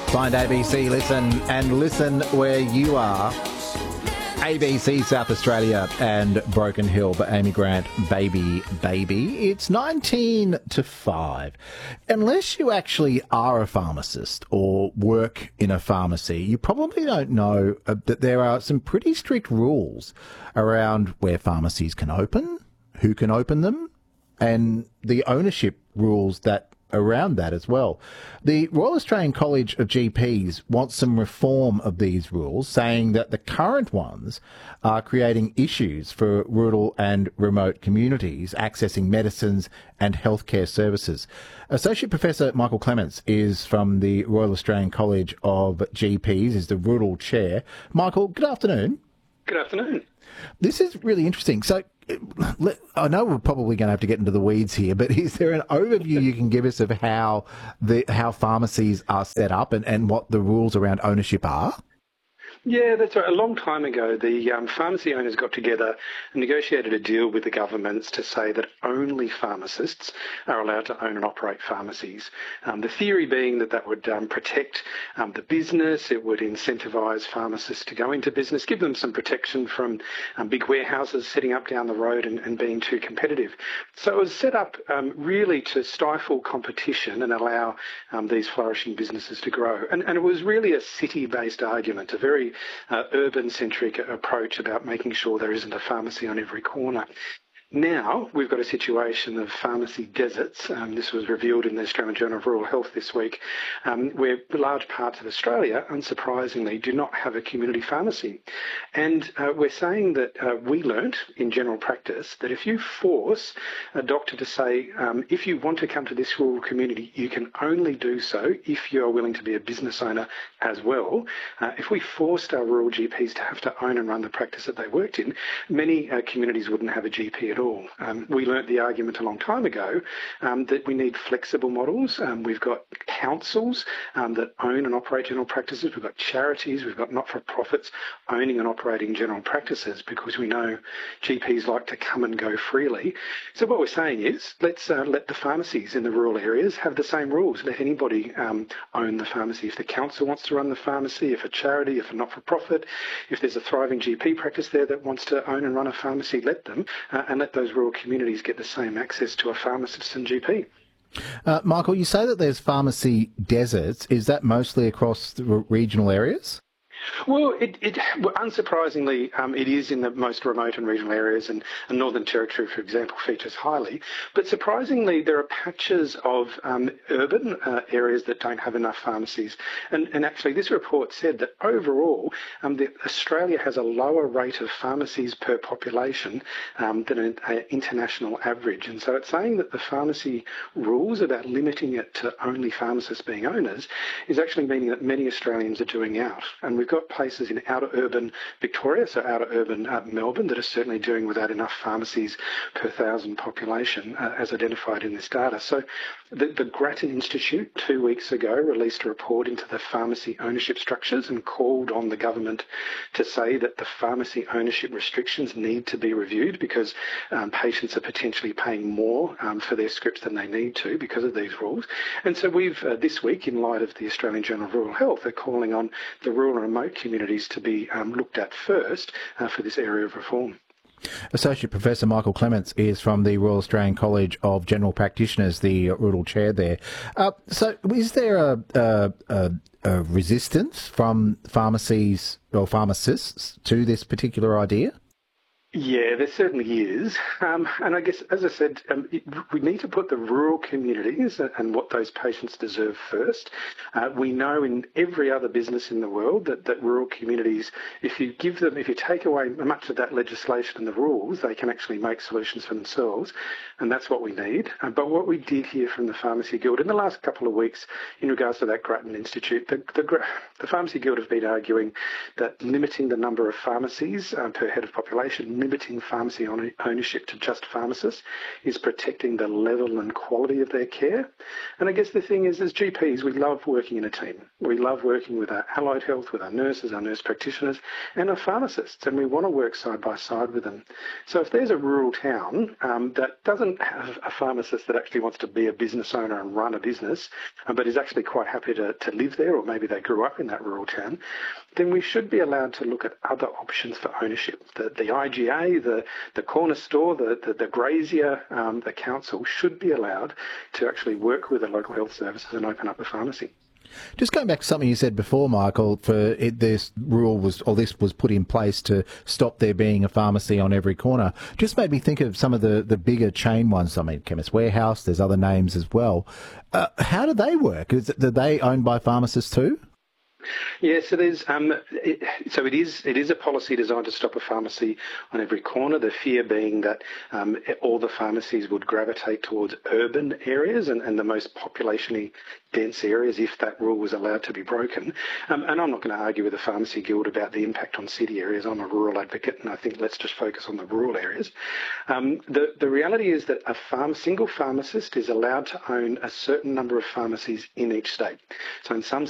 Find ABC Listen and listen where you are. ABC South Australia and Broken Hill, but Amy Grant, Baby, Baby. It's 19 to 5. Unless you actually are a pharmacist or work in a pharmacy, you probably don't know that there are some pretty strict rules around where pharmacies can open, who can open them, and the ownership rules that around that as well. The Royal Australian College of GPs wants some reform of these rules, saying that the current ones are creating issues for rural and remote communities accessing medicines and healthcare services. Associate Professor Michael Clements is from the Royal Australian College of GPs, is the rural chair. Michael, good afternoon. Good afternoon. This is really interesting. So I know we're probably going to have to get into the weeds here, but is there an overview you can give us of how pharmacies are set up and what the rules around ownership are? Yeah, that's right. A long time ago, the pharmacy owners got together and negotiated a deal with the governments to say that only pharmacists are allowed to own and operate pharmacies. The theory being that would protect the business, it would incentivise pharmacists to go into business, give them some protection from big warehouses setting up down the road and being too competitive. So it was set up really to stifle competition and allow these flourishing businesses to grow. And it was really a city-based argument, a very urban-centric approach about making sure there isn't a pharmacy on every corner. Now we've got a situation of pharmacy deserts. This was revealed in the Australian Journal of Rural Health this week, where large parts of Australia, unsurprisingly, do not have a community pharmacy. And we're saying that we learnt in general practice that if you force a doctor to say, if you want to come to this rural community, you can only do so if you are willing to be a business owner as well. If we forced our rural GPs to have to own and run the practice that they worked in, many communities wouldn't have a GP at all. We learnt the argument a long time ago that we need flexible models. We've got councils that own and operate general practices. We've got charities. We've got not-for-profits owning and operating general practices because we know GPs like to come and go freely. So what we're saying is let's let the pharmacies in the rural areas have the same rules. Let anybody own the pharmacy. If the council wants to run the pharmacy, if a charity, if a not-for-profit, if there's a thriving GP practice there that wants to own and run a pharmacy, let them and let those rural communities get the same access to a pharmacist and GP. Michael, you say that there's pharmacy deserts. Is that mostly across the regional areas? Well, unsurprisingly, it is in the most remote and regional areas, and Northern Territory, for example, features highly. But surprisingly, there are patches of urban areas that don't have enough pharmacies. And actually, this report said that overall, Australia has a lower rate of pharmacies per population than an international average. And so it's saying that the pharmacy rules about limiting it to only pharmacists being owners is actually meaning that many Australians are doing out. And we've got places in outer urban Victoria, so outer urban Melbourne, that are certainly doing without enough pharmacies per 1,000 population, as identified in this data. So the Grattan Institute 2 weeks ago released a report into the pharmacy ownership structures and called on the government to say that the pharmacy ownership restrictions need to be reviewed because patients are potentially paying more for their scripts than they need to because of these rules. And so we've, this week, in light of the Australian Journal of Rural Health, are calling on the rural and remote communities to be looked at first for this area of reform. Associate Professor Michael Clements is from the Royal Australian College of General Practitioners, the rural chair there. So is there a resistance from pharmacies or pharmacists to this particular idea? Yeah, there certainly is. And I guess, as I said, we need to put the rural communities and what those patients deserve first. We know in every other business in the world that rural communities, if you take away much of that legislation and the rules, they can actually make solutions for themselves. And that's what we need. But what we did hear from the Pharmacy Guild in the last couple of weeks in regards to that Grattan Institute, the Pharmacy Guild have been arguing that limiting the number of pharmacies per head of population limiting pharmacy ownership to just pharmacists is protecting the level and quality of their care. And I guess the thing is, as GPs, we love working in a team. We love working with our allied health, with our nurses, our nurse practitioners, and our pharmacists, and we want to work side by side with them. So if there's a rural town that doesn't have a pharmacist that actually wants to be a business owner and run a business, but is actually quite happy to live there, or maybe they grew up in that rural town, then we should be allowed to look at other options for ownership. The IGA, the corner store, the grazier, the council should be allowed to actually work with the local health services and open up a pharmacy. Just going back to something you said before, Michael, this was put in place to stop there being a pharmacy on every corner. Just made me think of some of the bigger chain ones. I mean, Chemist Warehouse, there's other names as well. How do they work? Are they owned by pharmacists too? Yeah, so there's it is a policy designed to stop a pharmacy on every corner. The fear being that all the pharmacies would gravitate towards urban areas and the most populationally dense areas if that rule was allowed to be broken. And I'm not going to argue with the Pharmacy Guild about the impact on city areas. I'm a rural advocate, and I think let's just focus on the rural areas. The reality is that a single pharmacist is allowed to own a certain number of pharmacies in each state. So in some